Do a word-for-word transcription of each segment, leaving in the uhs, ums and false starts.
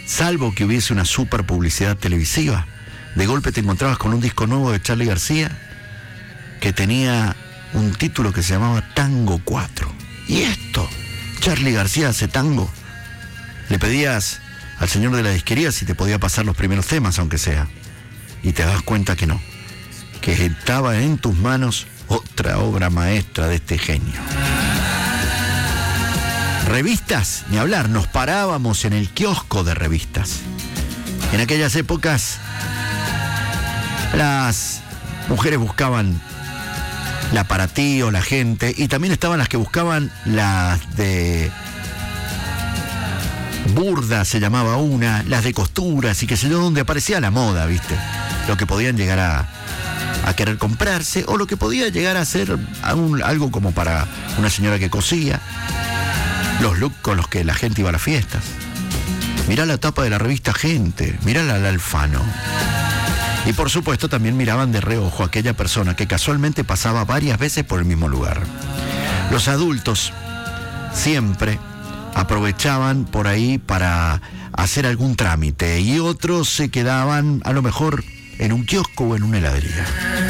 salvo que hubiese una super publicidad televisiva. De golpe te encontrabas con un disco nuevo de Charly García que tenía un título que se llamaba Tango cuatro. ¿Y esto? Charly García hace tango. Le pedías al señor de la disquería si te podía pasar los primeros temas, aunque sea. Y te das cuenta que no. Que estaba en tus manos otra obra maestra de este genio. Revistas, ni hablar, nos parábamos en el kiosco de revistas. En aquellas épocas, las mujeres buscaban la para ti o la gente, y también estaban las que buscaban las de burda, se llamaba una, las de costuras y qué sé yo, donde aparecía la moda, ¿viste? Lo que podían llegar a, a querer comprarse, o lo que podía llegar a ser un, algo como para una señora que cosía, los looks con los que la gente iba a las fiestas. Mirá la tapa de la revista Gente, mirá la al Alfano. Y por supuesto también miraban de reojo a aquella persona que casualmente pasaba varias veces por el mismo lugar. Los adultos siempre aprovechaban por ahí para hacer algún trámite, y otros se quedaban a lo mejor en un kiosco o en una heladería.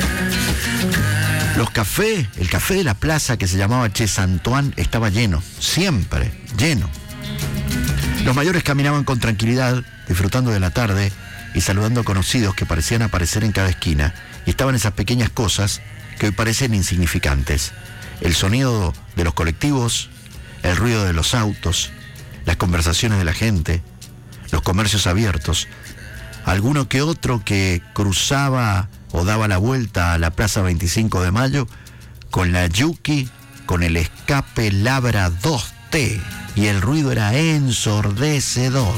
Los cafés, el café de la plaza que se llamaba Che Santuán estaba lleno, siempre lleno. Los mayores caminaban con tranquilidad, disfrutando de la tarde y saludando a conocidos que parecían aparecer en cada esquina, y estaban esas pequeñas cosas que hoy parecen insignificantes: el sonido de los colectivos, el ruido de los autos, las conversaciones de la gente, los comercios abiertos, alguno que otro que cruzaba o daba la vuelta a la Plaza veinticinco de Mayo con la Yuki, con el escape Labra dos T, y el ruido era ensordecedor.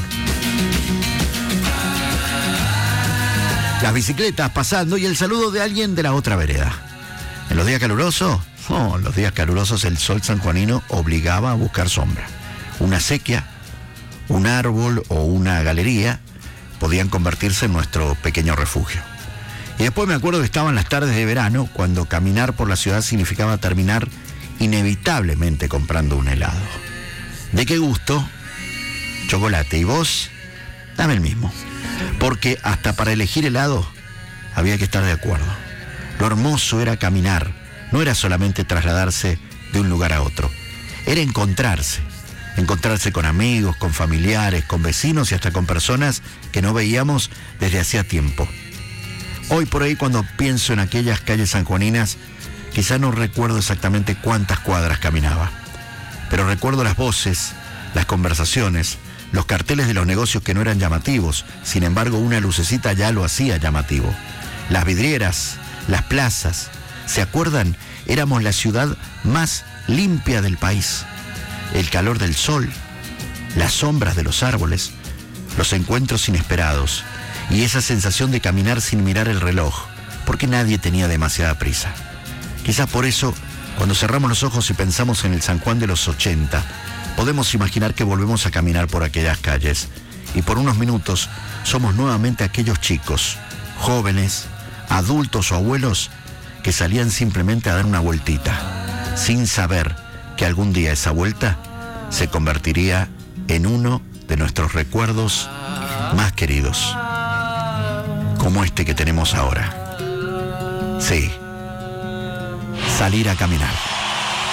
Las bicicletas pasando y el saludo de alguien de la otra vereda. En los días calurosos, oh, en los días calurosos el sol sanjuanino obligaba a buscar sombra. Una sequía, un árbol o una galería podían convertirse en nuestro pequeño refugio. Y después me acuerdo que estaban las tardes de verano, cuando caminar por la ciudad significaba terminar inevitablemente comprando un helado. ¿De qué gusto? Chocolate. ¿Y vos? Dame el mismo. Porque hasta para elegir helado había que estar de acuerdo. Lo hermoso era caminar, no era solamente trasladarse de un lugar a otro. Era encontrarse, encontrarse con amigos, con familiares, con vecinos y hasta con personas que no veíamos desde hacía tiempo. Hoy por ahí, cuando pienso en aquellas calles sanjuaninas, quizá no recuerdo exactamente cuántas cuadras caminaba, pero recuerdo las voces, las conversaciones, los carteles de los negocios que no eran llamativos, sin embargo una lucecita ya lo hacía llamativo. Las vidrieras, las plazas, ¿se acuerdan? Éramos la ciudad más limpia del país. El calor del sol, las sombras de los árboles, los encuentros inesperados y esa sensación de caminar sin mirar el reloj, porque nadie tenía demasiada prisa. Quizás por eso, cuando cerramos los ojos y pensamos en el San Juan de los ochenta, podemos imaginar que volvemos a caminar por aquellas calles y por unos minutos somos nuevamente aquellos chicos, jóvenes, adultos o abuelos que salían simplemente a dar una vueltita, sin saber que algún día esa vuelta se convertiría en uno de nuestros recuerdos más queridos, como este que tenemos ahora. Sí, salir a caminar.